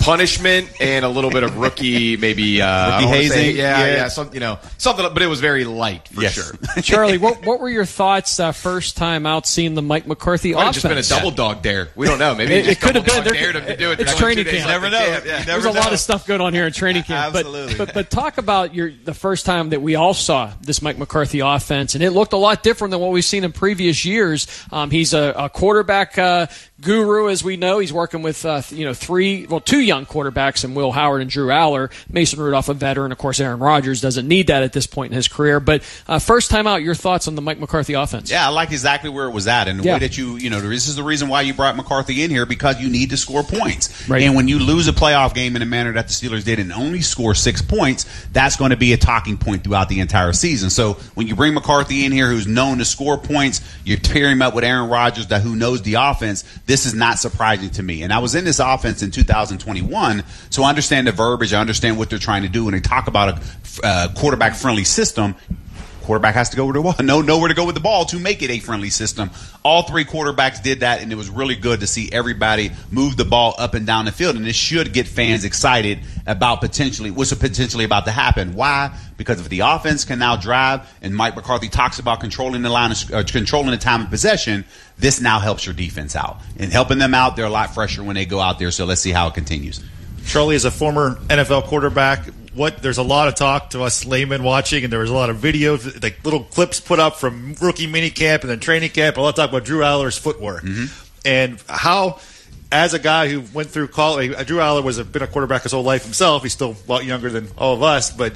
punishment and a little bit of rookie, maybe rookie hazing. Something, but it was very light for sure. Charlie, what were your thoughts first time out seeing the Mike McCarthy offense? It's just been a double dog dare. We don't know. Maybe it could have been. Dared him to do it. It's training camp. You never know. There's a lot of stuff going on here in training camp. Absolutely. But talk about the first time that we all saw this Mike McCarthy offense, and it looked a lot different than what we've seen in previous years. He's a quarterback guru, as we know. He's working with two young quarterbacks in Will Howard and Drew Aller. Mason Rudolph, a veteran. Of course, Aaron Rodgers doesn't need that at this point in his career. But first time out, your thoughts on the Mike McCarthy offense? Yeah, I like exactly where it was at, and the way that this is the reason why you brought McCarthy in here, because you need to score points. Right. And when you lose a playoff game in the manner that the Steelers did and only score 6 points, that's going to be a talking point throughout the entire season. So when you bring McCarthy in here, who's known to score points, you pair him up with Aaron Rodgers, who knows the offense. This is not surprising to me. And I was in this offense in 2021, so I understand the verbiage. I understand what they're trying to do. When they talk about a quarterback-friendly system, quarterback has to go know where to go with the ball to make it a friendly system. All three quarterbacks did that, and it was really good to see everybody move the ball up and down the field. And this should get fans excited about what's potentially about to happen. Why? Because if the offense can now drive, and Mike McCarthy talks about controlling the time of possession, this now helps your defense out. And helping them out, they're a lot fresher when they go out there. So let's see how it continues. Charlie is a former NFL quarterback. There's a lot of talk to us laymen watching, and there was a lot of videos, like little clips put up from rookie minicamp and then training camp. A lot of talk about Drew Aller's footwork. And how, as a guy who went through college, Drew Aller been a quarterback his whole life himself. He's still a lot younger than all of us. But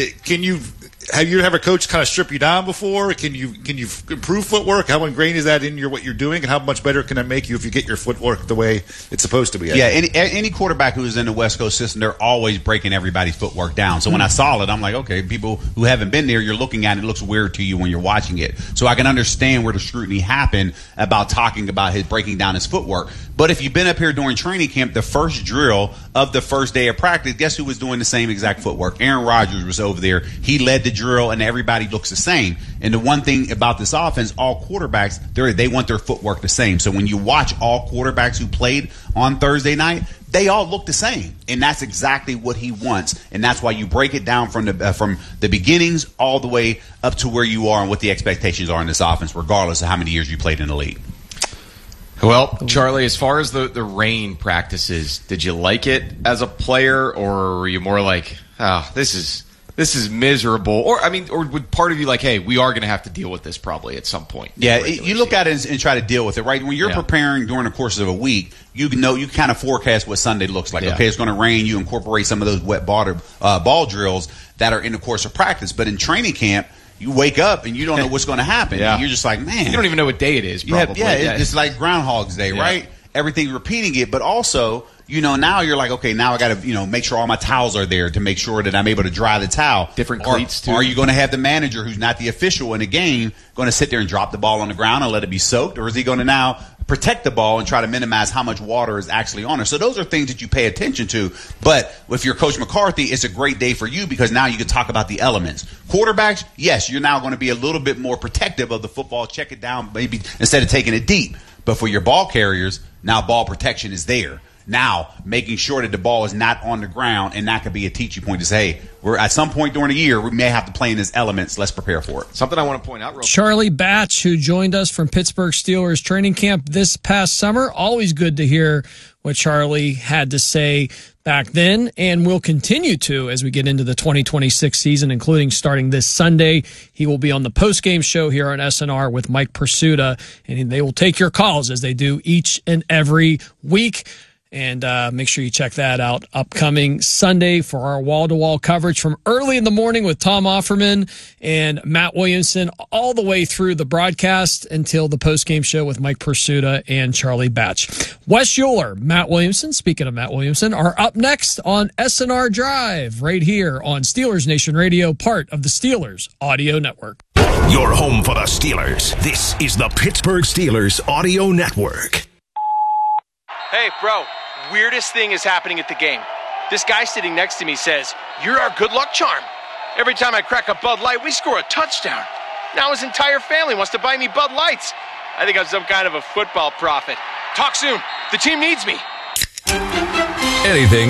have you ever a coach kind of strip you down before? Can you improve footwork? How ingrained is that in what you're doing, and how much better can it make you if you get your footwork the way it's supposed to be? Yeah, any quarterback who's in the West Coast system, they're always breaking everybody's footwork down. So when I saw it, I'm like, okay, people who haven't been there, you're looking at it, it looks weird to you when you're watching it. So I can understand where the scrutiny happened about talking about his breaking down his footwork. But if you've been up here during training camp, the first drill of the first day of practice, guess who was doing the same exact footwork? Aaron Rodgers was over there. He led the drill, and everybody looks the same. And the one thing about this offense, all quarterbacks, they want their footwork the same. So when you watch all quarterbacks who played on Thursday night, they all look the same. And that's exactly what he wants. And that's why you break it down from the beginnings all the way up to where you are and what the expectations are in this offense, regardless of how many years you played in the league. Well, Charlie, as far as the rain practices, did you like it as a player, or were you more like, this is miserable? Or would part of you like, hey, we are going to have to deal with this probably at some point? Yeah, you look at it and try to deal with it, right? When you're preparing during the course of a week, you kind of forecast what Sunday looks like. Yeah. Okay, it's going to rain. You incorporate some of those wet ball drills that are in the course of practice. But in training camp, you wake up and you don't know what's going to happen. Yeah. And you're just like, man. You don't even know what day it is, probably. It's like Groundhog's Day, right? Everything's repeating it. But also, now you're like, okay, now I got to, make sure all my towels are there to make sure that I'm able to dry the towel. Different cleats, too. Are you going to have the manager who's not the official in the game going to sit there and drop the ball on the ground and let it be soaked? Or is he going to now protect the ball and try to minimize how much water is actually on it? So those are things that you pay attention to. But if you're Coach McCarthy, it's a great day for you because now you can talk about the elements. Quarterbacks, yes, you're now going to be a little bit more protective of the football, check it down maybe instead of taking it deep. But for your ball carriers, now ball protection is there. Now, making sure that the ball is not on the ground, and that could be a teaching point to say, hey, we're at some point during the year, we may have to play in these elements. Let's prepare for it. Something I want to point out real quick. Charlie Batch, who joined us from Pittsburgh Steelers training camp this past summer. Always good to hear what Charlie had to say back then and will continue to as we get into the 2026 season, including starting this Sunday. He will be on the postgame show here on SNR with Mike Pursuta, and they will take your calls as they do each and every week. And make sure you check that out upcoming Sunday for our wall-to-wall coverage from early in the morning with Tom Offerman and Matt Williamson all the way through the broadcast until the postgame show with Mike Pursuta and Charlie Batch. Wes Euler, Matt Williamson, speaking of Matt Williamson, are up next on SNR Drive right here on Steelers Nation Radio, part of the Steelers Audio Network. Your home for the Steelers. This is the Pittsburgh Steelers Audio Network. Hey, bro, weirdest thing is happening at the game. This guy sitting next to me says, "You're our good luck charm." Every time I crack a Bud Light, we score a touchdown. Now his entire family wants to buy me Bud Lights. I think I'm some kind of a football prophet. Talk soon. The team needs me. Anything